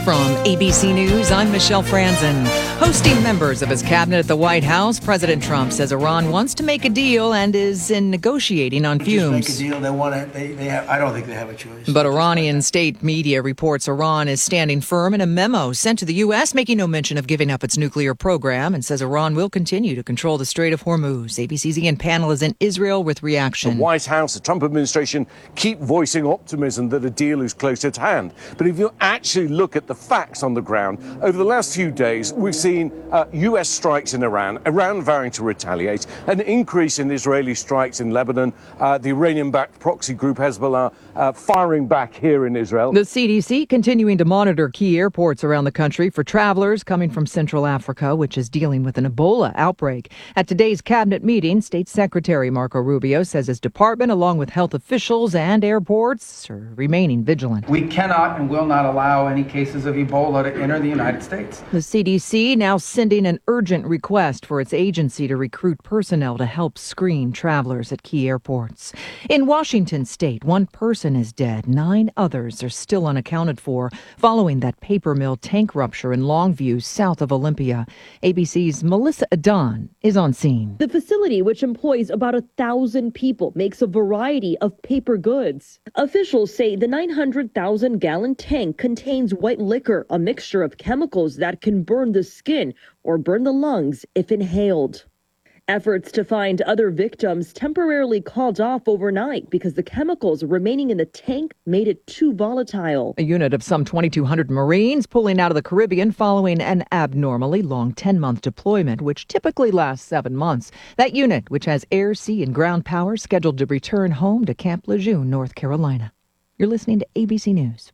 From ABC News, I'm Michelle Franzen. Hosting members of his cabinet at the White House, President Trump says Iran wants to make a deal and is in negotiating on fumes. Just make a deal. They want to. They have. I don't think they have a choice. But Iranian state media reports Iran is standing firm in a memo sent to the U.S., making no mention of giving up its nuclear program, and says Iran will continue to control the Strait of Hormuz. ABC's Ian Pannell is in Israel with reaction. The White House, the Trump administration, keep voicing optimism that a deal is close at hand. But if you actually look at the facts on the ground, over the last few days, we've seen U.S. strikes in Iran vowing to retaliate, an increase in Israeli strikes in Lebanon, the Iranian-backed proxy group Hezbollah firing back here in Israel. The CDC continuing to monitor key airports around the country for travelers coming from Central Africa, which is dealing with an Ebola outbreak. At today's cabinet meeting, State Secretary Marco Rubio says his department, along with health officials and airports, are remaining vigilant. We cannot and will not allow any cases of Ebola to enter the United States. The CDC now sending an urgent request for its agency to recruit personnel to help screen travelers at key airports. In Washington state, one person is dead. 9 others are still unaccounted for following that paper mill tank rupture in Longview, south of Olympia. ABC's Melissa Adon is on scene. The facility, which employs about 1,000 people, makes a variety of paper goods. Officials say the 900,000-gallon tank contains white liquor, a mixture of chemicals that can burn the skin or burn the lungs if inhaled. Efforts to find other victims temporarily called off overnight because the chemicals remaining in the tank made it too volatile. A unit of some 2,200 Marines pulling out of the Caribbean following an abnormally long 10-month deployment, which typically lasts 7 months. That unit, which has air, sea, and ground power, scheduled to return home to Camp Lejeune, North Carolina. You're listening to ABC News.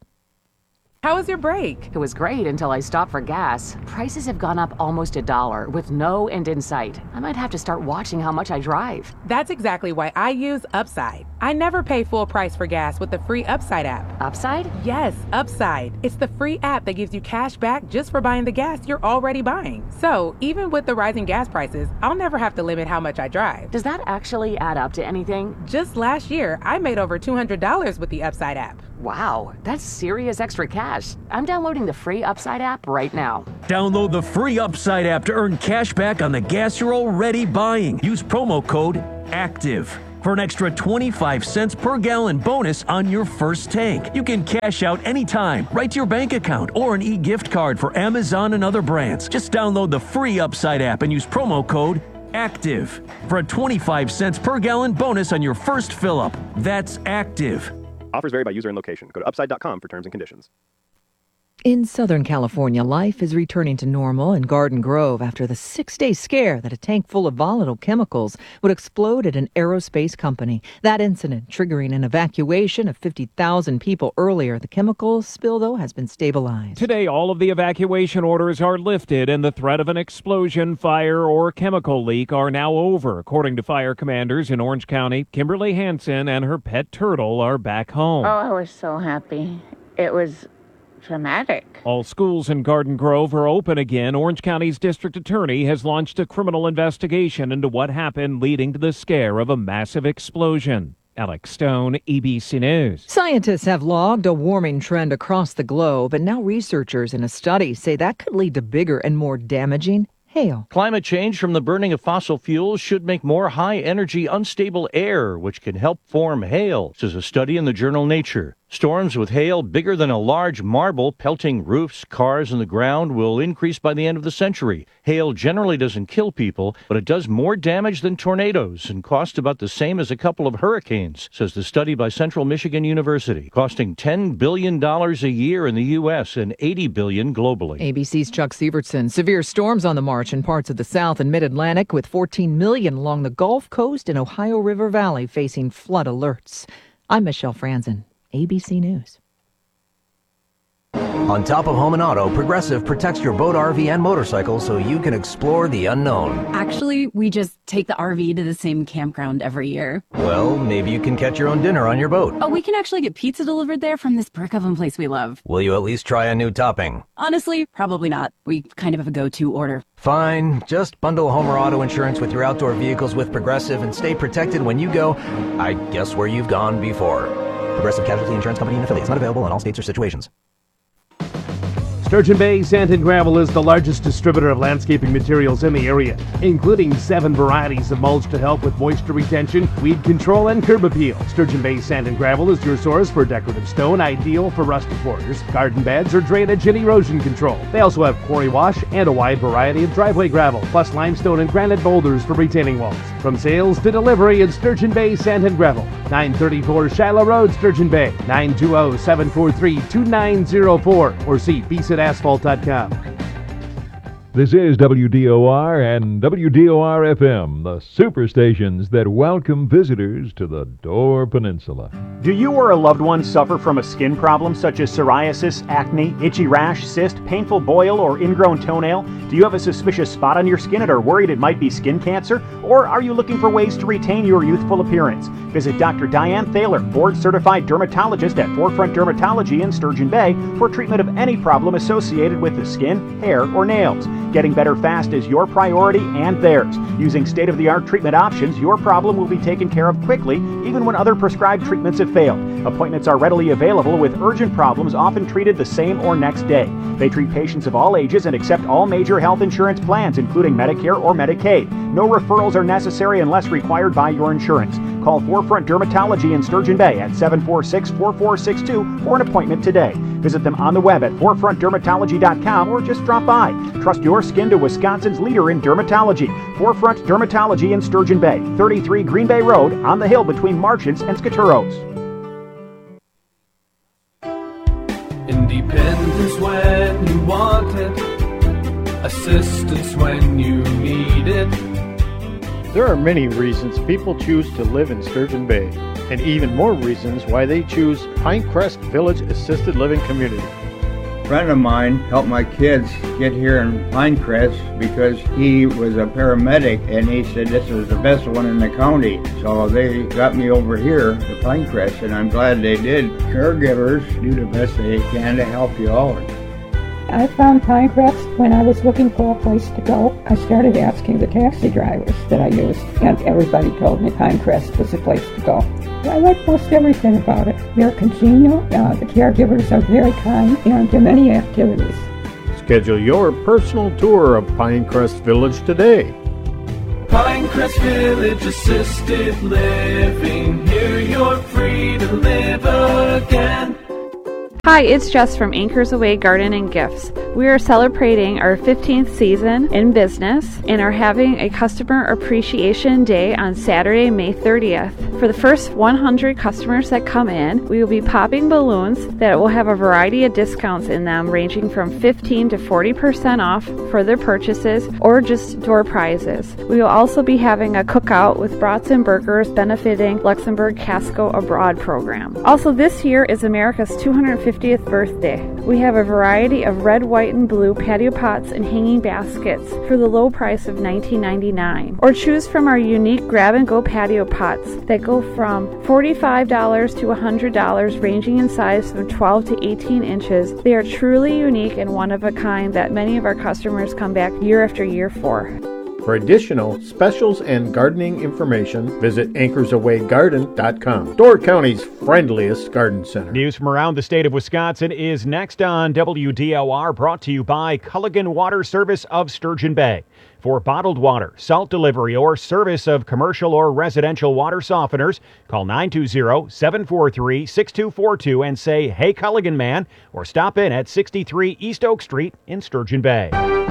How was your break? It was great until I stopped for gas. Prices have gone up almost $1 with no end in sight. I might have to start watching how much I drive. That's exactly why I use Upside. I never pay full price for gas with the free Upside app. Upside? Yes, Upside. It's the free app that gives you cash back just for buying the gas you're already buying. So even with the rising gas prices, I'll never have to limit how much I drive. Does that actually add up to anything? Just last year, I made over $200 with the Upside app. Wow, that's serious extra cash. I'm downloading the free Upside app right now. Download the free Upside app to earn cash back on the gas you're already buying. Use promo code ACTIVE for an extra 25 cents per gallon bonus on your first tank. You can cash out anytime, right to your bank account, or an e-gift card for Amazon and other brands. Just download the free Upside app and use promo code ACTIVE for a 25 cents per gallon bonus on your first fill-up. That's ACTIVE. Offers vary by user and location. Go to upside.com for terms and conditions. In Southern California, life is returning to normal in Garden Grove after the 6-day scare that a tank full of volatile chemicals would explode at an aerospace company. That incident triggering an evacuation of 50,000 people earlier. The chemical spill, though, has been stabilized. Today, all of the evacuation orders are lifted and the threat of an explosion, fire, or chemical leak are now over. According to fire commanders in Orange County, Kimberly Hansen and her pet turtle are back home. Oh, I was so happy. It was traumatic. All schools in Garden Grove are open again. Orange County's district attorney has launched a criminal investigation into what happened leading to the scare of a massive explosion. Alex Stone, ABC News. Scientists have logged a warming trend across the globe, and now researchers in a study say that could lead to bigger and more damaging hail. Climate change from the burning of fossil fuels should make more high-energy, unstable air, which can help form hail, says a study in the journal Nature. Storms with hail bigger than a large marble pelting roofs, cars, and the ground will increase by the end of the century. Hail generally doesn't kill people, but it does more damage than tornadoes and costs about the same as a couple of hurricanes, says the study by Central Michigan University, costing $10 billion a year in the U.S. and $80 billion globally. ABC's Chuck Sievertson. Severe storms on the march in parts of the South and Mid-Atlantic, with 14 million along the Gulf Coast and Ohio River Valley facing flood alerts. I'm Michelle Franzen. ABC News. On top of home and auto, Progressive protects your boat, RV, and motorcycle so you can explore the unknown. Actually, we just take the RV to the same campground every year. Well, maybe you can catch your own dinner on your boat. Oh, we can actually get pizza delivered there from this brick oven place we love. Will you at least try a new topping? Honestly, probably not. We kind of have a go-to order. Fine. Just bundle home or auto insurance with your outdoor vehicles with Progressive and stay protected when you go, I guess, where you've gone before. Progressive Casualty Insurance Company and affiliates. Not available in all states or situations. Sturgeon Bay Sand and Gravel is the largest distributor of landscaping materials in the area, including 7 varieties of mulch to help with moisture retention, weed control, and curb appeal. Sturgeon Bay Sand and Gravel is your source for decorative stone, ideal for rustic borders, garden beds, or drainage and erosion control. They also have quarry wash and a wide variety of driveway gravel, plus limestone and granite boulders for retaining walls. From sales to delivery in Sturgeon Bay Sand and Gravel, 934 Shiloh Road, Sturgeon Bay, 920-743-2904, or see beesadasphalt.com. This is WDOR and WDOR FM, the superstations that welcome visitors to the Door Peninsula. Do you or a loved one suffer from a skin problem such as psoriasis, acne, itchy rash, cyst, painful boil, or ingrown toenail? Do you have a suspicious spot on your skin and are worried it might be skin cancer? Or are you looking for ways to retain your youthful appearance? Visit Dr. Diane Thaler, board-certified dermatologist at Forefront Dermatology in Sturgeon Bay for treatment of any problem associated with the skin, hair, or nails. Getting better fast is your priority and theirs. Using state-of-the-art treatment options, your problem will be taken care of quickly, even when other prescribed treatments have failed. Appointments are readily available, with urgent problems often treated the same or next day. They treat patients of all ages and accept all major health insurance plans, including Medicare or Medicaid. No referrals are necessary unless required by your insurance. Call Forefront Dermatology in Sturgeon Bay at 746-4462 for an appointment today. Visit them on the web at forefrontdermatology.com or just drop by. Trust your skin to Wisconsin's leader in dermatology. Forefront Dermatology in Sturgeon Bay, 33 Green Bay Road, on the hill between Marchants and Skaturos. Independence when you want it, assistance when you need it. There are many reasons people choose to live in Sturgeon Bay, and even more reasons why they choose Pinecrest Village Assisted Living Community. A friend of mine helped my kids get here in Pinecrest because he was a paramedic, and he said this was the best one in the county. So they got me over here to Pinecrest, and I'm glad they did. Caregivers do the best they can to help you out. I found Pinecrest when I was looking for a place to go. I started asking the taxi drivers that I used, and everybody told me Pinecrest was the place to go. I like most everything about it. They're congenial, the caregivers are very kind, and there are many activities. Schedule your personal tour of Pinecrest Village today. Pinecrest Village Assisted Living, here you're free to live again. Hi, it's Jess from Anchors Away Garden and Gifts. We are celebrating our 15th season in business and are having a Customer Appreciation Day on Saturday, May 30th. For the first 100 customers that come in, we will be popping balloons that will have a variety of discounts in them, ranging from 15 to 40% off for their purchases or just door prizes. We will also be having a cookout with brats and burgers benefiting Luxembourg Casco Abroad program. Also, this year is America's 250th birthday. We have a variety of red, white, and blue patio pots and hanging baskets for the low price of $19.99. Or choose from our unique grab-and-go patio pots that go from $45 to $100, ranging in size from 12 to 18 inches. They are truly unique and one of a kind that many of our customers come back year after year for. For additional specials and gardening information, visit anchorsawaygarden.com, Door County's friendliest garden center. News from around the state of Wisconsin is next on WDOR, brought to you by Culligan Water Service of Sturgeon Bay. For bottled water, salt delivery, or service of commercial or residential water softeners, call 920-743-6242 and say, "Hey, Culligan man," or stop in at 63 East Oak Street in Sturgeon Bay.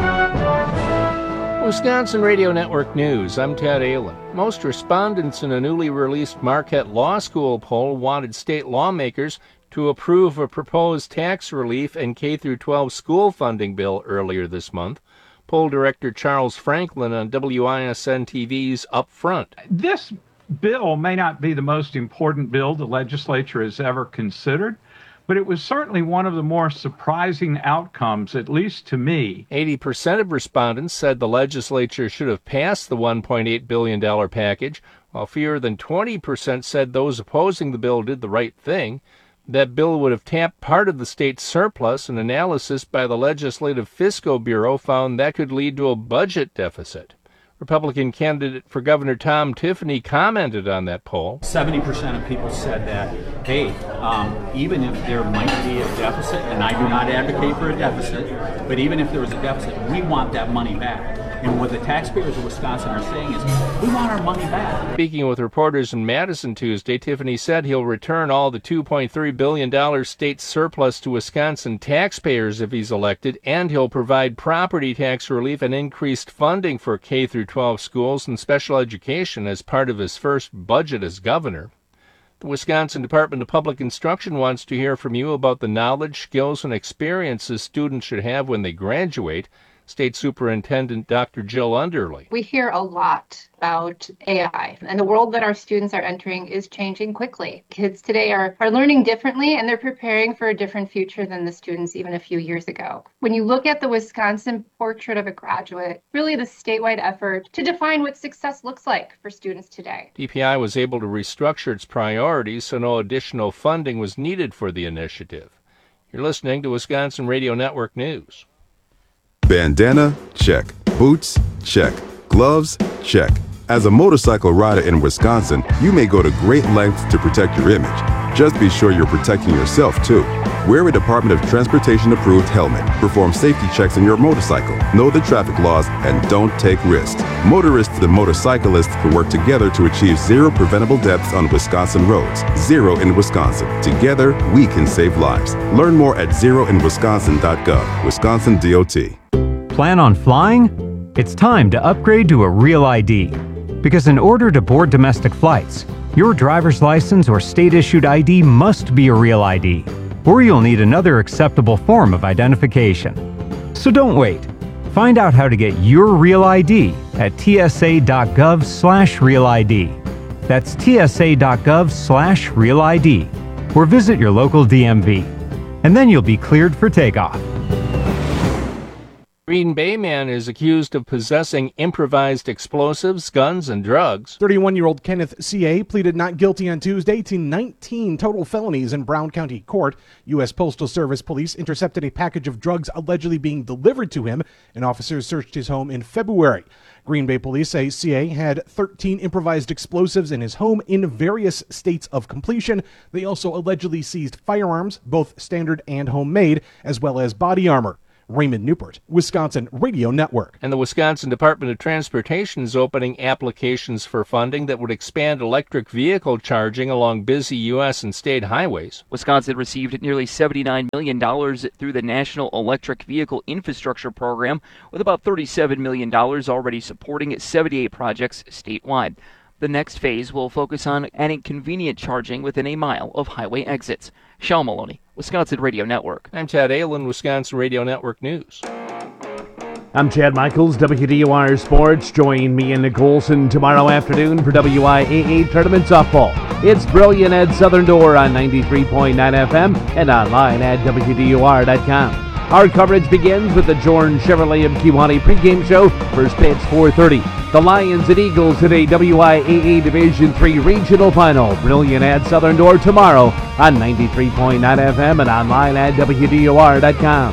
Wisconsin Radio Network News, I'm Ted Aylen. Most respondents in a newly released Marquette Law School poll wanted state lawmakers to approve a proposed tax relief and K-12 school funding bill earlier this month. Poll director Charles Franklin on WISN TV's Up Front. This bill may not be the most important bill the legislature has ever considered, but it was certainly one of the more surprising outcomes, at least to me. 80% of respondents said the legislature should have passed the $1.8 billion package, while fewer than 20% said those opposing the bill did the right thing. That bill would have tapped part of the state's surplus. An analysis by the Legislative Fiscal Bureau found that could lead to a budget deficit. Republican candidate for governor Tom Tiffany commented on that poll. 70% of people said that, hey, even if there might be a deficit, and I do not advocate for a deficit, but even if there was a deficit, we want that money back. And what the taxpayers of Wisconsin are saying is, we want our money back. Speaking with reporters in Madison Tuesday, Tiffany said he'll return all the $2.3 billion state surplus to Wisconsin taxpayers if he's elected, and he'll provide property tax relief and increased funding for K-12 schools and special education as part of his first budget as governor. The Wisconsin Department of Public Instruction wants to hear from you about the knowledge, skills, and experiences students should have when they graduate. State Superintendent Dr. Jill Underley. We hear a lot about AI, and the world that our students are entering is changing quickly. Kids today are learning differently, and they're preparing for a different future than the students even a few years ago. When you look at the Wisconsin Portrait of a Graduate, really the statewide effort to define what success looks like for students today. DPI was able to restructure its priorities, so no additional funding was needed for the initiative. You're listening to Wisconsin Radio Network News. Bandana? Check. Boots? Check. Gloves? Check. As a motorcycle rider in Wisconsin, you may go to great lengths to protect your image. Just be sure you're protecting yourself, too. Wear a Department of Transportation-approved helmet. Perform safety checks on your motorcycle. Know the traffic laws and don't take risks. Motorists and motorcyclists can work together to achieve zero preventable deaths on Wisconsin roads. Zero in Wisconsin. Together, we can save lives. Learn more at zeroinwisconsin.gov. Wisconsin DOT. Plan on flying? It's time to upgrade to a Real ID. Because in order to board domestic flights, your driver's license or state-issued ID must be a Real ID, or you'll need another acceptable form of identification. So don't wait. Find out how to get your Real ID at tsa.gov/Real ID. That's tsa.gov/Real ID, or visit your local DMV. And then you'll be cleared for takeoff. Green Bay man is accused of possessing improvised explosives, guns, and drugs. 31-year-old Kenneth C.A. pleaded not guilty on Tuesday to 19 total felonies in Brown County Court. U.S. Postal Service police intercepted a package of drugs allegedly being delivered to him, and officers searched his home in February. Green Bay police say C.A. had 13 improvised explosives in his home in various states of completion. They also allegedly seized firearms, both standard and homemade, as well as body armor. Raymond Newport, Wisconsin Radio Network. And the Wisconsin Department of Transportation is opening applications for funding that would expand electric vehicle charging along busy U.S. and state highways. Wisconsin received nearly $79 million through the National Electric Vehicle Infrastructure Program, with about $37 million already supporting 78 projects statewide. The next phase will focus on adding convenient charging within a mile of highway exits. Shal Maloney, Wisconsin Radio Network. I'm Chad Aylin, Wisconsin Radio Network News. I'm Chad Michaels, WDOR Sports. Join me and Nick Olson tomorrow afternoon for WIAA Tournament Softball. It's Brilliant at Southern Door on 93.9 FM and online at WDOR.com. Our coverage begins with the Jorn Chevrolet of Kewanee pregame show. First pitch 4:30. The Lions and Eagles in a WIAA Division III regional final. Brilliant at Southern Door tomorrow on 93.9 FM and online at WDOR.com.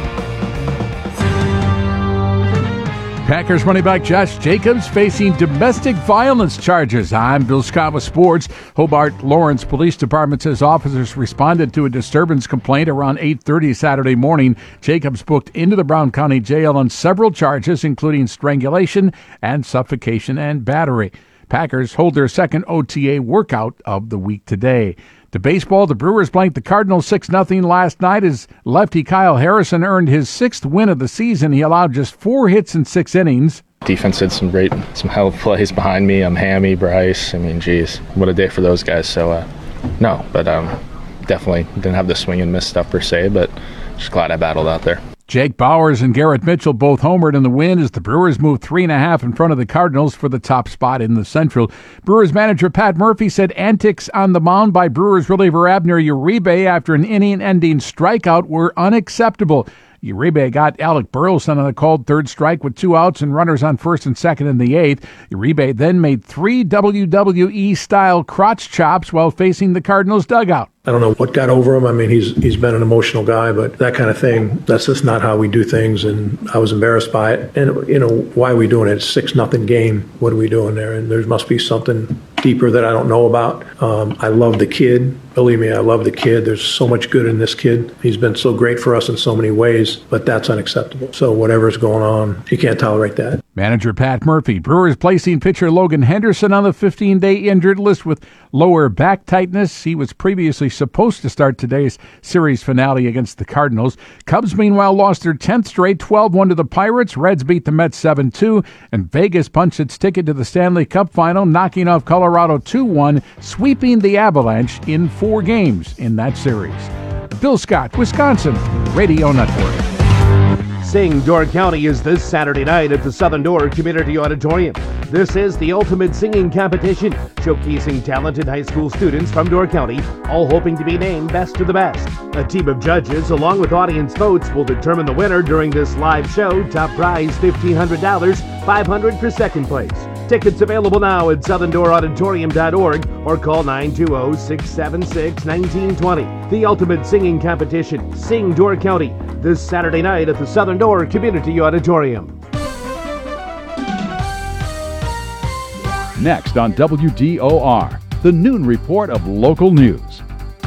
Packers running back Josh Jacobs facing domestic violence charges. I'm Bill Scott with sports. Hobart Lawrence Police Department says officers responded to a disturbance complaint around 8:30 Saturday morning. Jacobs booked into the Brown County Jail on several charges, including strangulation and suffocation and battery. Packers hold their second OTA workout of the week today. To baseball, the Brewers blanked the Cardinals 6-0 last night as lefty Kyle Harrison earned his sixth win of the season. He allowed just 4 hits in 6 innings. Defense did some hell of plays behind me. Hammy, Bryce. Geez, what a day for those guys. So, definitely didn't have the swing and miss stuff per se, but just glad I battled out there. Jake Bowers and Garrett Mitchell both homered in the win as the Brewers moved 3.5 in front of the Cardinals for the top spot in the Central. Brewers manager Pat Murphy said antics on the mound by Brewers reliever Abner Uribe after an inning-ending strikeout were unacceptable. Uribe got Alec Burleson on a called third strike with 2 outs and runners on first and second in the 8th. Uribe then made 3 WWE-style crotch chops while facing the Cardinals dugout. I don't know what got over him. I mean, he's been an emotional guy, but that kind of thing, that's just not how we do things, and I was embarrassed by it. And, why are we doing it? It's 6-0 game. What are we doing there? And there must be something deeper that I don't know about. I love the kid. Believe me, I love the kid. There's so much good in this kid. He's been so great for us in so many ways, but that's unacceptable. So whatever's going on, you can't tolerate that. Manager Pat Murphy. Brewers placing pitcher Logan Henderson on the 15-day injured list with lower back tightness. He was previously supposed to start today's series finale against the Cardinals. Cubs, meanwhile, lost their 10th straight, 12-1 to the Pirates. Reds beat the Mets 7-2. And Vegas punched its ticket to the Stanley Cup final, knocking off Colorado 2-1, sweeping the Avalanche in 4 games in that series. Bill Scott, Wisconsin Radio Network. Sing Door County is this Saturday night at the Southern Door Community Auditorium. This is the ultimate singing competition, showcasing talented high school students from Door County, all hoping to be named best of the best. A team of judges, along with audience votes, will determine the winner during this live show. Top prize $1,500, $500 for second place. Tickets available now at southerndoorauditorium.org or call 920-676-1920. The ultimate singing competition, Sing Door County, this Saturday night at the Southern Door Community Auditorium. Next on WDOR, the noon report of local news.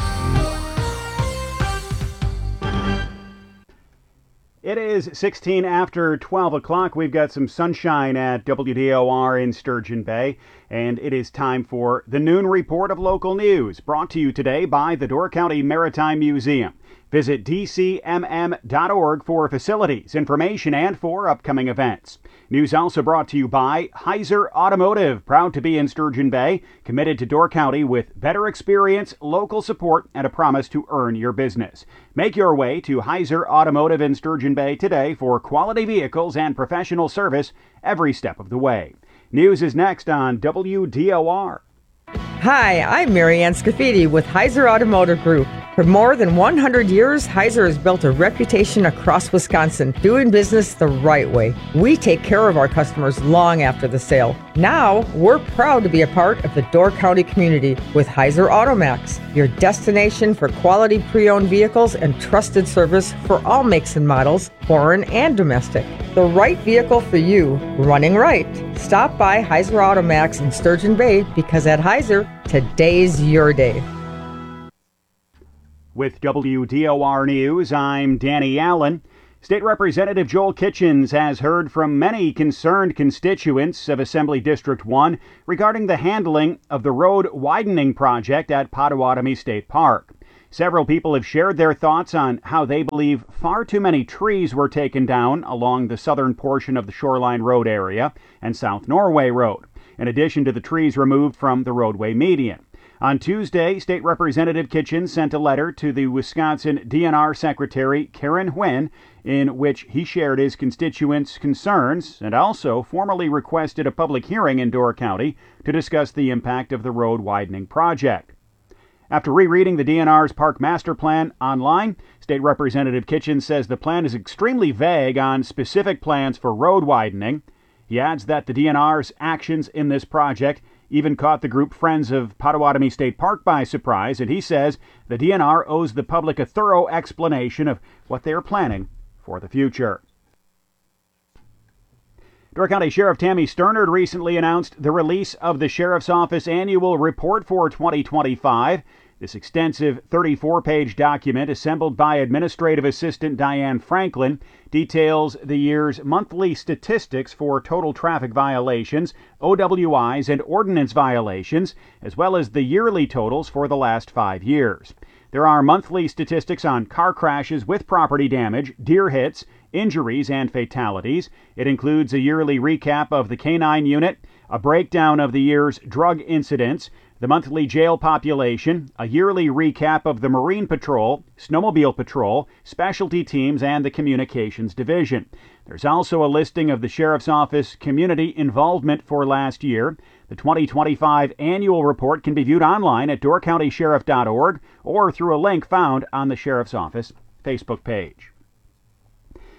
It is 16 after 12 o'clock. We've got some sunshine at WDOR in Sturgeon Bay, and it is time for the noon report of local news, brought to you today by the Door County Maritime Museum. Visit dcmm.org for facilities, information, and for upcoming events. News also brought to you by Heiser Automotive, proud to be in Sturgeon Bay, committed to Door County with better experience, local support, and a promise to earn your business. Make your way to Heiser Automotive in Sturgeon Bay today for quality vehicles and professional service every step of the way. News is next on WDOR. Hi, I'm Marianne Scafidi with Heiser Automotive Group. For more than 100 years, Heiser has built a reputation across Wisconsin, doing business the right way. We take care of our customers long after the sale. Now, we're proud to be a part of the Door County community with Heiser Automax, your destination for quality pre-owned vehicles and trusted service for all makes and models, foreign and domestic. The right vehicle for you, running right. Stop by Heiser Automax in Sturgeon Bay, because at Heiser, today's your day. With WDOR News, I'm Danny Allen. State Representative Joel Kitchens has heard from many concerned constituents of Assembly District 1 regarding the handling of the road widening project at Potawatomi State Park. Several people have shared their thoughts on how they believe far too many trees were taken down along the southern portion of the Shoreline Road area and South Norway Road, in addition to the trees removed from the roadway median. On Tuesday, State Representative Kitchens sent a letter to the Wisconsin DNR Secretary Karen Huynh, in which he shared his constituents' concerns and also formally requested a public hearing in Door County to discuss the impact of the road widening project. After rereading the DNR's Park Master Plan online, State Representative Kitchens says the plan is extremely vague on specific plans for road widening. He adds that the DNR's actions in this project even caught the group Friends of Potawatomi State Park by surprise, and he says the DNR owes the public a thorough explanation of what they are planning for the future. Door County Sheriff Tammy Sternard recently announced the release of the Sheriff's Office Annual Report for 2025. This extensive 34-page document, assembled by Administrative Assistant Diane Franklin, details the year's monthly statistics for total traffic violations, OWIs, and ordinance violations, as well as the yearly totals for the last 5 years. There are monthly statistics on car crashes with property damage, deer hits, injuries, and fatalities. It includes a yearly recap of the K-9 unit, a breakdown of the year's drug incidents, the monthly jail population, a yearly recap of the Marine Patrol, Snowmobile Patrol, specialty teams, and the Communications Division. There's also a listing of the Sheriff's Office community involvement for last year. The 2025 annual report can be viewed online at doorcountysheriff.org or through a link found on the Sheriff's Office Facebook page.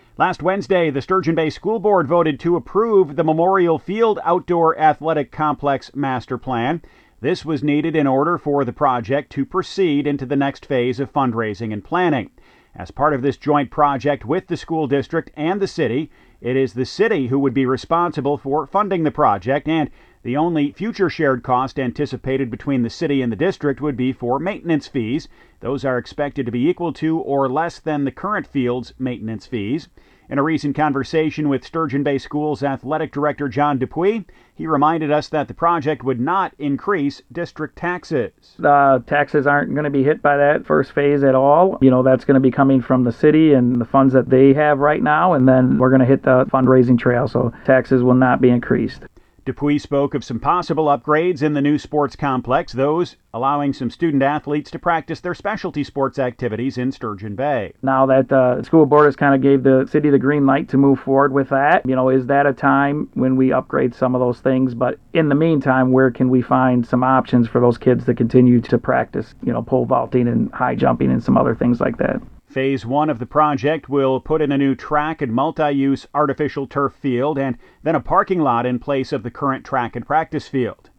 Last Wednesday, the Sturgeon Bay School Board voted to approve the Memorial Field Outdoor Athletic Complex Master Plan. This was needed in order for the project to proceed into the next phase of fundraising and planning. As part of this joint project with the school district and the city, it is the city who would be responsible for funding the project, and the only future shared cost anticipated between the city and the district would be for maintenance fees. Those are expected to be equal to or less than the current field's maintenance fees. In a recent conversation with Sturgeon Bay Schools Athletic Director John Dupuy, he reminded us that the project would not increase district taxes. The taxes aren't going to be hit by that first phase at all. That's going to be coming from the city and the funds that they have right now, and then we're going to hit the fundraising trail, so taxes will not be increased. Dupuy spoke of some possible upgrades in the new sports complex, those allowing some student athletes to practice their specialty sports activities in Sturgeon Bay. Now that the school board has kind of gave the city the green light to move forward with that, is that a time when we upgrade some of those things? But in the meantime, where can we find some options for those kids to continue to practice, pole vaulting and high jumping and some other things like that? Phase 1 of the project will put in a new track and multi-use artificial turf field and then a parking lot in place of the current track and practice field.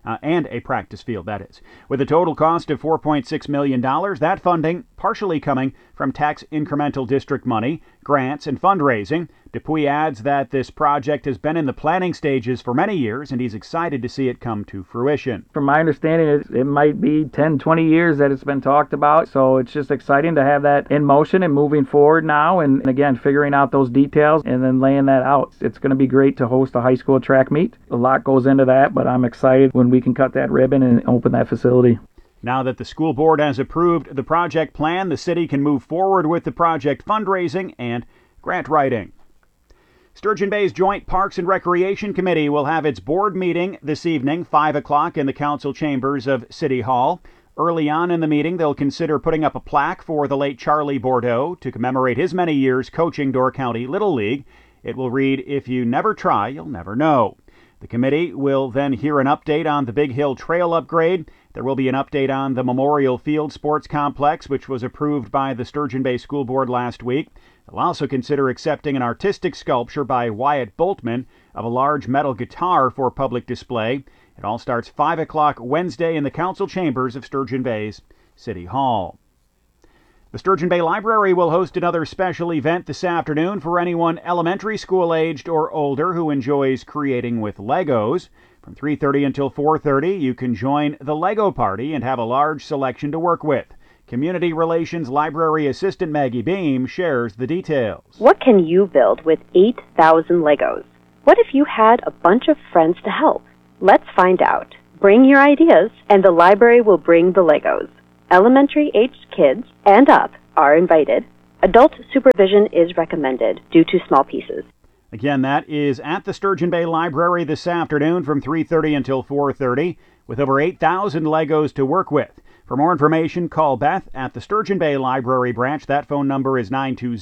That is. With a total cost of $4.6 million, that funding partially coming from tax incremental district money, grants, and fundraising. Dupuy adds that this project has been in the planning stages for many years, and he's excited to see it come to fruition. From my understanding, it might be 10, 20 years that it's been talked about, so it's just exciting to have that in motion and moving forward now, and again, figuring out those details and then laying that out. It's going to be great to host a high school track meet. A lot goes into that, but I'm excited when we can cut that ribbon and open that facility. Now that the school board has approved the project plan, the city can move forward with the project fundraising and grant writing. Sturgeon Bay's Joint Parks and Recreation Committee will have its board meeting this evening, 5 o'clock, in the council chambers of City Hall. Early on in the meeting, they'll consider putting up a plaque for the late Charlie Bordeaux to commemorate his many years coaching Door County Little League. It will read, "If you never try, you'll never know." The committee will then hear an update on the Big Hill Trail upgrade. There will be an update on the Memorial Field Sports Complex, which was approved by the Sturgeon Bay School Board last week. They'll also consider accepting an artistic sculpture by Wyatt Boltman of a large metal guitar for public display. It all starts 5 o'clock Wednesday in the council chambers of Sturgeon Bay's City Hall. The Sturgeon Bay Library will host another special event this afternoon for anyone elementary school aged or older who enjoys creating with Legos. From 3:30 until 4:30, you can join the Lego Party and have a large selection to work with. Community Relations Library Assistant Maggie Beam shares the details. What can you build with 8,000 Legos? What if you had a bunch of friends to help? Let's find out. Bring your ideas, and the library will bring the Legos. Elementary-aged kids and up are invited. Adult supervision is recommended due to small pieces. Again, that is at the Sturgeon Bay Library this afternoon from 3:30 until 4:30 with over 8,000 Legos to work with. For more information, call Beth at the Sturgeon Bay Library branch. That phone number is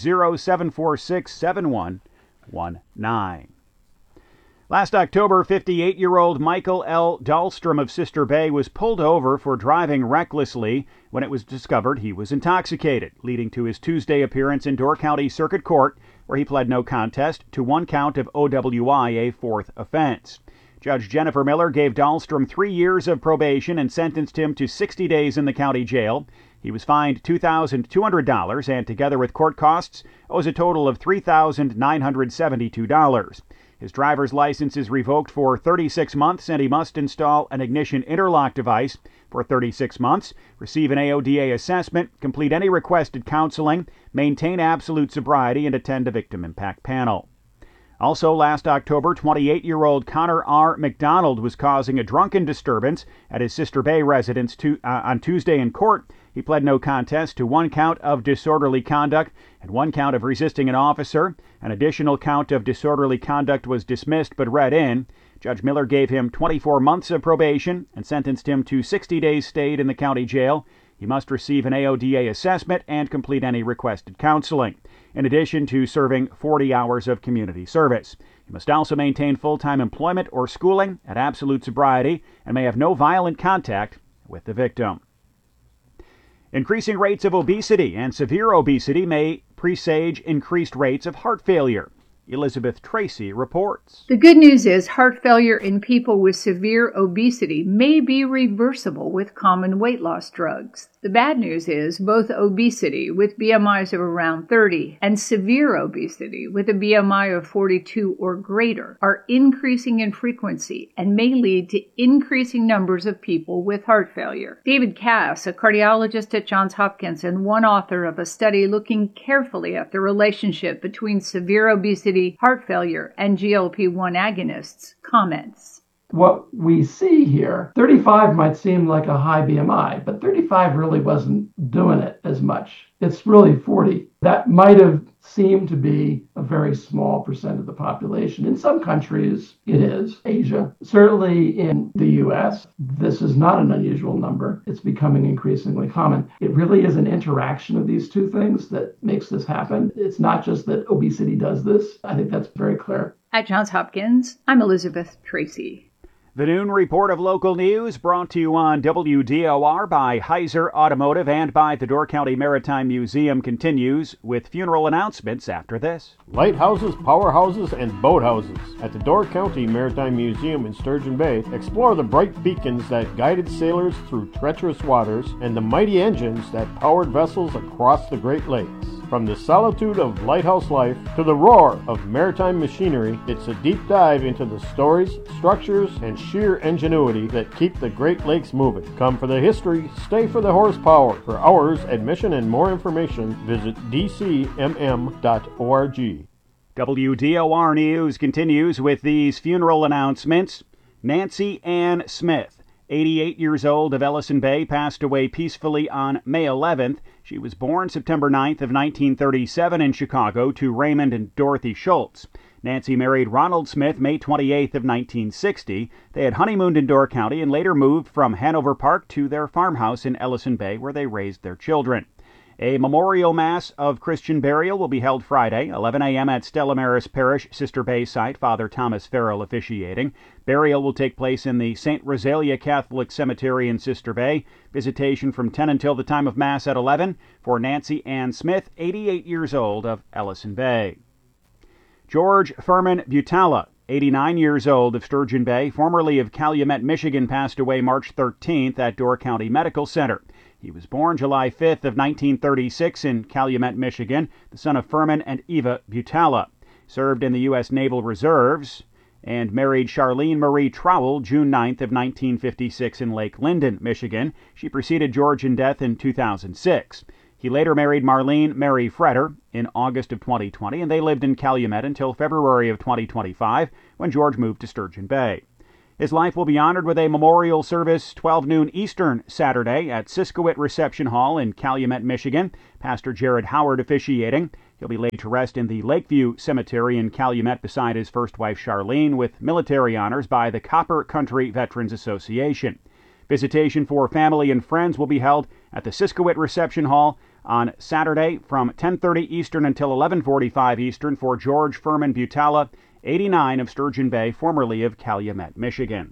920-746-7119. Last October, 58-year-old Michael L. Dahlstrom of Sister Bay was pulled over for driving recklessly when it was discovered he was intoxicated, leading to his Tuesday appearance in Door County Circuit Court, where he pled no contest to one count of OWI, a fourth offense. Judge Jennifer Miller gave Dahlstrom 3 years of probation and sentenced him to 60 days in the county jail. He was fined $2,200 and, together with court costs, owes a total of $3,972. His driver's license is revoked for 36 months, and he must install an ignition interlock device for 36 months, receive an AODA assessment, complete any requested counseling, maintain absolute sobriety, and attend a victim impact panel. Also, last October, 28-year-old Connor R. McDonald was causing a drunken disturbance at his Sister Bay residence on Tuesday in court. He pled no contest to one count of disorderly conduct and one count of resisting an officer. An additional count of disorderly conduct was dismissed but read in. Judge Miller gave him 24 months of probation and sentenced him to 60 days stayed in the county jail. He must receive an AODA assessment and complete any requested counseling, in addition to serving 40 hours of community service. He must also maintain full-time employment or schooling at absolute sobriety and may have no violent contact with the victim. Increasing rates of obesity and severe obesity may presage increased rates of heart failure. Elizabeth Tracy reports. The good news is heart failure in people with severe obesity may be reversible with common weight loss drugs. The bad news is both obesity with BMIs of around 30 and severe obesity with a BMI of 42 or greater are increasing in frequency and may lead to increasing numbers of people with heart failure. David Cass, a cardiologist at Johns Hopkins and one author of a study looking carefully at the relationship between severe obesity, heart failure, and GLP-1 agonists, comments. What we see here, 35 might seem like a high BMI, but 35 really wasn't doing it as much. It's really 40. That might have seemed to be a very small percent of the population. In some countries, it is. Asia, certainly in the US, this is not an unusual number. It's becoming increasingly common. It really is an interaction of these two things that makes this happen. It's not just that obesity does this. I think that's very clear. At Johns Hopkins, I'm Elizabeth Tracy. The Noon Report of Local News brought to you on WDOR by Heiser Automotive and by the Door County Maritime Museum continues with funeral announcements after this. Lighthouses, powerhouses, and boathouses. At the Door County Maritime Museum in Sturgeon Bay, explore the bright beacons that guided sailors through treacherous waters and the mighty engines that powered vessels across the Great Lakes. From the solitude of lighthouse life to the roar of maritime machinery, it's a deep dive into the stories, structures, and sheer ingenuity that keep the Great Lakes moving. Come for the history, stay for the horsepower. For hours, admission, and more information, visit dcmm.org. WDOR News continues with these funeral announcements. Nancy Ann Smith, 88 years old, of Ellison Bay, passed away peacefully on May 11th. She was born September 9th of 1937 in Chicago to Raymond and Dorothy Schultz. Nancy married Ronald Smith May 28th of 1960. They had honeymooned in Door County and later moved from Hanover Park to their farmhouse in Ellison Bay, where they raised their children. A memorial mass of Christian burial will be held Friday, 11 a.m. at Stella Maris Parish, Sister Bay site, Father Thomas Farrell officiating. Burial will take place in the St. Rosalia Catholic Cemetery in Sister Bay. Visitation from 10 until the time of Mass at 11 for Nancy Ann Smith, 88 years old, of Ellison Bay. George Furman Butala, 89 years old, of Sturgeon Bay, formerly of Calumet, Michigan, passed away March 13th at Door County Medical Center. He was born July 5th of 1936 in Calumet, Michigan, the son of Furman and Eva Butala. Served in the U.S. Naval Reserves and married Charlene Marie Trowell June 9th of 1956 in Lake Linden, Michigan. She preceded George in death in 2006. He later married Marlene Mary Freder in August of 2020, and they lived in Calumet until February of 2025 when George moved to Sturgeon Bay. His life will be honored with a memorial service 12 noon Eastern Saturday at Siskowit Reception Hall in Calumet, Michigan. Pastor Jared Howard officiating. He'll be laid to rest in the Lakeview Cemetery in Calumet beside his first wife Charlene, with military honors by the Copper Country Veterans Association. Visitation for family and friends will be held at the Siskowit Reception Hall on Saturday from 10:30 Eastern until 11:45 Eastern for George Furman Butala, 89, of Sturgeon Bay, formerly of Calumet, Michigan.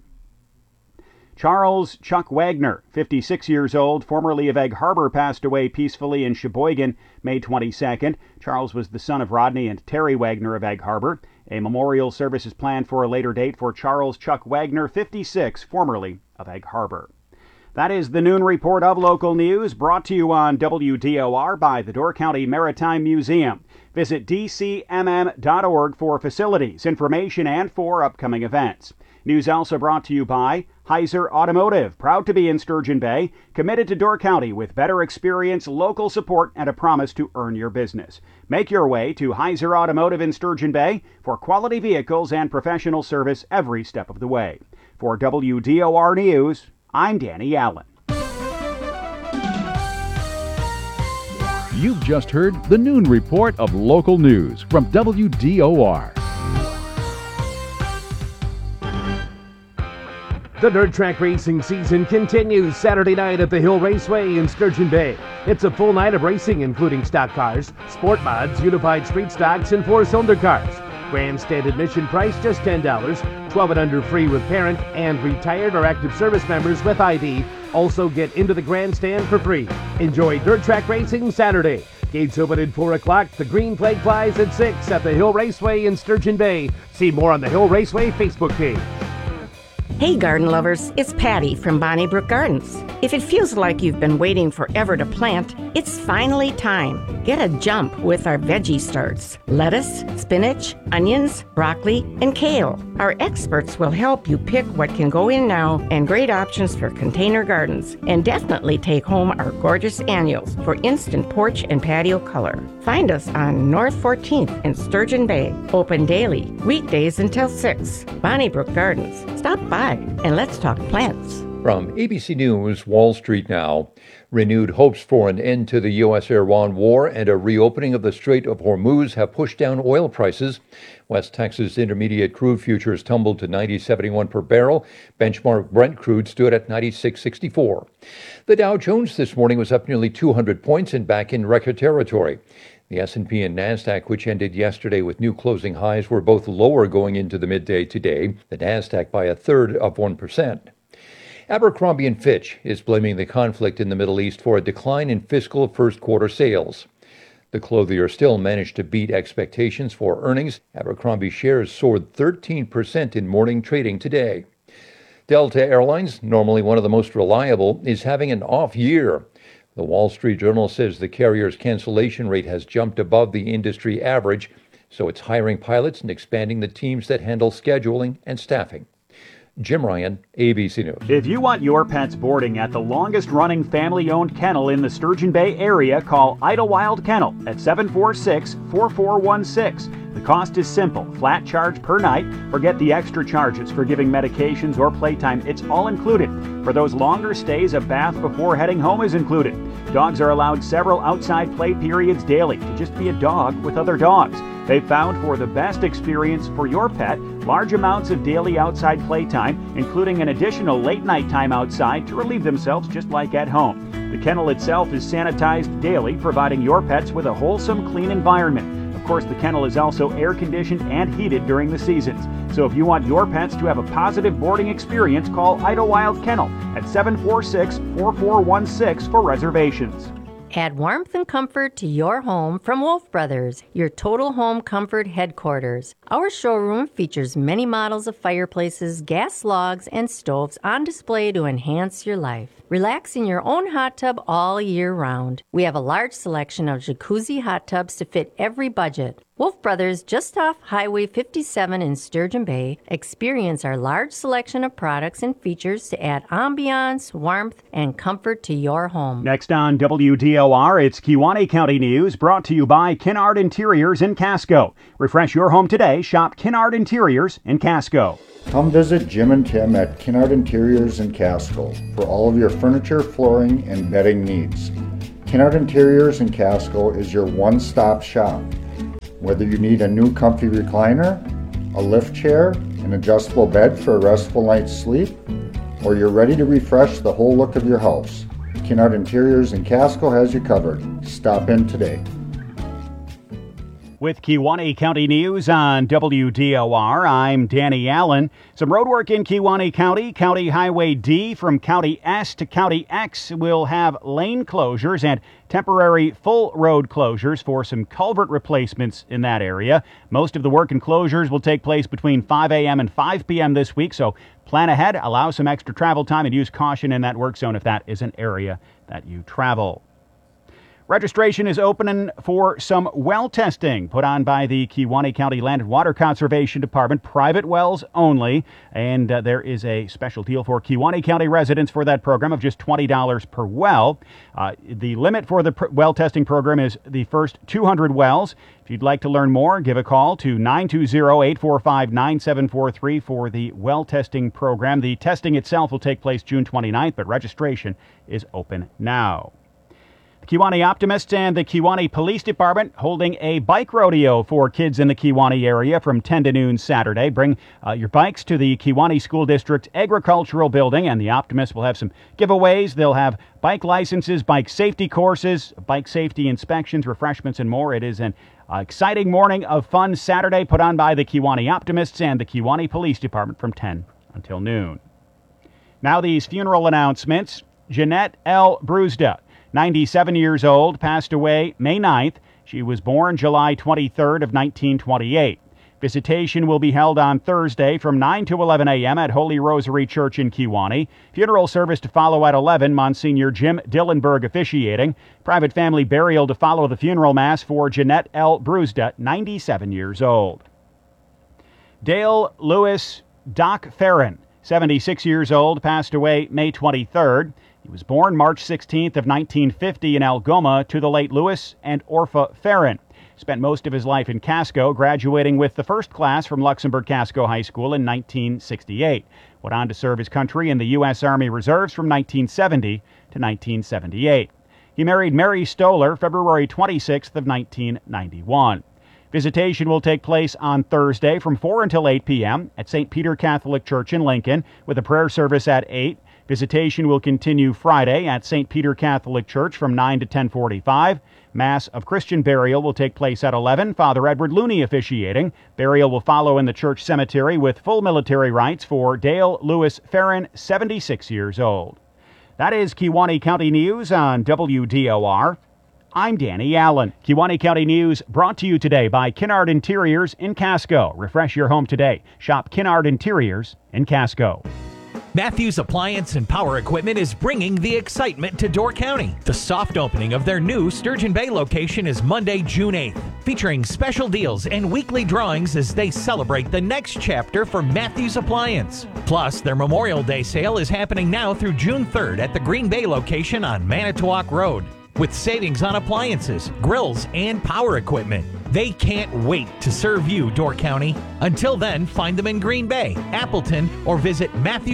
Charles Chuck Wagner, 56 years old, formerly of Egg Harbor, passed away peacefully in Sheboygan May 22nd. Charles was the son of Rodney and Terry Wagner of Egg Harbor. A memorial service is planned for a later date for Charles Chuck Wagner, 56, formerly of Egg Harbor. That is the Noon Report of Local News, brought to you on WDOR by the Door County Maritime Museum. Visit dcmm.org for facilities, information, and for upcoming events. News also brought to you by Heiser Automotive, proud to be in Sturgeon Bay, committed to Door County with better experience, local support, and a promise to earn your business. Make your way to Heiser Automotive in Sturgeon Bay for quality vehicles and professional service every step of the way. For WDOR News, I'm Danny Allen. You've just heard the Noon Report of Local News from WDOR. The dirt track racing season continues Saturday night at the Hill Raceway in Sturgeon Bay. It's a full night of racing, including stock cars, sport mods, unified street stocks, and four-cylinder cars. Grandstand admission price just $10, 12 and under free with parent, and retired or active service members with ID also get into the grandstand for free. Enjoy dirt track racing Saturday. Gates open at 4 o'clock. The Green Flag flies at 6 at the Hill Raceway in Sturgeon Bay. See more on the Hill Raceway Facebook page. Hey garden lovers, it's Patty from Bonnybrook Gardens. If it feels like you've been waiting forever to plant, it's finally time. Get a jump with our veggie starts. Lettuce, spinach, onions, broccoli, and kale. Our experts will help you pick what can go in now and great options for container gardens. And definitely take home our gorgeous annuals for instant porch and patio color. Find us on North 14th in Sturgeon Bay. Open daily, weekdays until 6. Bonnybrook Gardens. Stop by and let's talk plants. From ABC News, Wall Street Now. Renewed hopes for an end to the U.S.-Iran war and a reopening of the Strait of Hormuz have pushed down oil prices. West Texas Intermediate crude futures tumbled to $90.71 per barrel. Benchmark Brent crude stood at $96.64. The Dow Jones this morning was up nearly 200 points and back in record territory. The S&P and NASDAQ, which ended yesterday with new closing highs, were both lower going into the midday today, the NASDAQ by 0.33%. Abercrombie & Fitch is blaming the conflict in the Middle East for a decline in fiscal first quarter sales. The clothier still managed to beat expectations for earnings. Abercrombie shares soared 13% in morning trading today. Delta Airlines, normally one of the most reliable, is having an off year. The Wall Street Journal says the carrier's cancellation rate has jumped above the industry average, so it's hiring pilots and expanding the teams that handle scheduling and staffing. Jim Ryan, ABC News. If you want your pets boarding at the longest-running family-owned kennel in the Sturgeon Bay area, call Idlewild Kennel at 746-4416. The cost is simple, flat charge per night. Forget the extra charges for giving medications or playtime. It's all included. For those longer stays, a bath before heading home is included. Dogs are allowed several outside play periods daily to just be a dog with other dogs. They've found for the best experience for your pet, large amounts of daily outside playtime, including an additional late night time outside to relieve themselves just like at home. The kennel itself is sanitized daily, providing your pets with a wholesome, clean environment. Of course, the kennel is also air conditioned and heated during the seasons. So if you want your pets to have a positive boarding experience, call Idlewild Kennel at 746-4416 for reservations. Add warmth and comfort to your home from Wolf Brothers, your total home comfort headquarters. Our showroom features many models of fireplaces, gas logs, and stoves on display to enhance your life. Relax in your own hot tub all year round. We have a large selection of jacuzzi hot tubs to fit every budget. Wolf Brothers, just off Highway 57 in Sturgeon Bay, experience our large selection of products and features to add ambiance, warmth, and comfort to your home. Next on WDOR, it's Kewaunee County News, brought to you by Kinnard Interiors in Casco. Refresh your home today. Shop Kinnard Interiors in Casco. Come visit Jim and Tim at Kinnard Interiors in Casco for all of your furniture, flooring, and bedding needs. Kinnard Interiors in Casco is your one-stop shop. Whether you need a new comfy recliner, a lift chair, an adjustable bed for a restful night's sleep, or you're ready to refresh the whole look of your house, Kinnard Interiors in Casco has you covered. Stop in today. With Kewaunee County News on WDOR, I'm Danny Allen. Some road work in Kewaunee County. County Highway D from County S to County X will have lane closures and temporary full road closures for some culvert replacements in that area. Most of the work and closures will take place between 5 a.m. and 5 p.m. this week, so plan ahead, allow some extra travel time, and use caution in that work zone if that is an area that you travel. Registration is opening for some well testing put on by the Kewaunee County Land and Water Conservation Department, private wells only. And there is a special deal for Kewaunee County residents for that program of just $20 per well. The limit for the well testing program is the first 200 wells. If you'd like to learn more, give a call to 920-845-9743 for the well testing program. The testing itself will take place June 29th, but registration is open now. Kewaunee Optimists and the Kewaunee Police Department holding a bike rodeo for kids in the Kewaunee area from 10 to noon Saturday. Bring your bikes to the Kewaunee School District Agricultural Building, and the Optimists will have some giveaways. They'll have bike licenses, bike safety courses, bike safety inspections, refreshments, and more. It is an exciting morning of fun Saturday put on by the Kewaunee Optimists and the Kewaunee Police Department from 10 until noon. Now these funeral announcements. Jeanette L. Brusda 97 years old, passed away May 9th. She was born July 23rd of 1928. Visitation will be held on Thursday from 9 to 11 a.m. at Holy Rosary Church in Kewanee. Funeral service to follow at 11, Monsignor Jim Dillenberg officiating. Private family burial to follow the funeral mass for Jeanette L. Brusda, 97 years old. Dale Lewis Doc Farron, 76 years old, passed away May 23rd. He was born March 16th of 1950 in Algoma to the late Lewis and Orpha Farron. Spent most of his life in Casco, graduating with the first class from Luxembourg Casco High School in 1968. Went on to serve his country in the U.S. Army Reserves from 1970 to 1978. He married Mary Stoller February 26th of 1991. Visitation will take place on Thursday from 4 until 8 p.m. at St. Peter Catholic Church in Lincoln, with a prayer service at 8. Visitation will continue Friday at St. Peter Catholic Church from 9 to 10:45. Mass of Christian burial will take place at 11. Father Edward Looney officiating. Burial will follow in the church cemetery with full military rites for Dale Lewis Farron, 76 years old. That is Kewanee County News on WDOR. I'm Danny Allen. Kewanee County News brought to you today by Kinnard Interiors in Casco. Refresh your home today. Shop Kinnard Interiors in Casco. Matthews Appliance and Power Equipment is bringing the excitement to Door County. The soft opening of their new Sturgeon Bay location is Monday, June 8th, featuring special deals and weekly drawings as they celebrate the next chapter for Matthews Appliance. Plus, their Memorial Day sale is happening now through June 3rd at the Green Bay location on Manitowoc Road, with savings on appliances, grills, and power equipment. They can't wait to serve you, Door County. Until then, find them in Green Bay, Appleton, or visit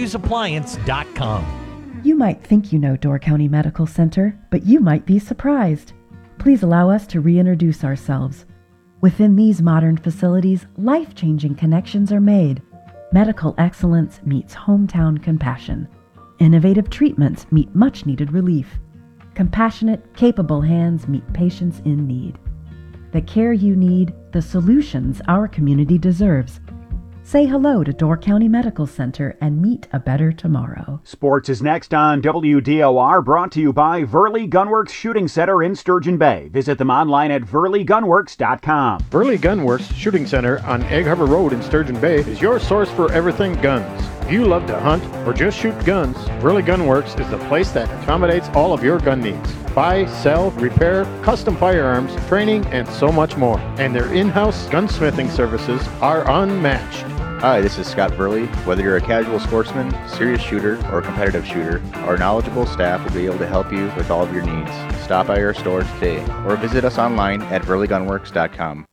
MatthewsAppliance.com. You might think you know Door County Medical Center, but you might be surprised. Please allow us to reintroduce ourselves. Within these modern facilities, life-changing connections are made. Medical excellence meets hometown compassion. Innovative treatments meet much-needed relief. Compassionate, capable hands meet patients in need. The care you need, the solutions our community deserves. Say hello to Door County Medical Center and meet a better tomorrow. Sports is next on WDOR, brought to you by Verley Gunworks Shooting Center in Sturgeon Bay. Visit them online at VerleyGunworks.com. Verley Gunworks Shooting Center on Egg Harbor Road in Sturgeon Bay is your source for everything guns. If you love to hunt or just shoot guns, Verley Gunworks is the place that accommodates all of your gun needs. Buy, sell, repair, custom firearms, training, and so much more. And their in-house gunsmithing services are unmatched. Hi, this is Scott Verley. Whether you're a casual sportsman, serious shooter, or competitive shooter, our knowledgeable staff will be able to help you with all of your needs. Stop by our store today or visit us online at VerleyGunworks.com.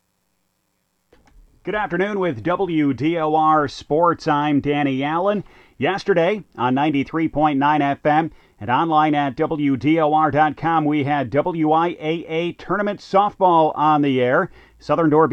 Good afternoon with WDOR Sports. I'm Danny Allen. Yesterday on 93.9 FM and online at WDOR.com, we had WIAA Tournament Softball on the air. Southern Door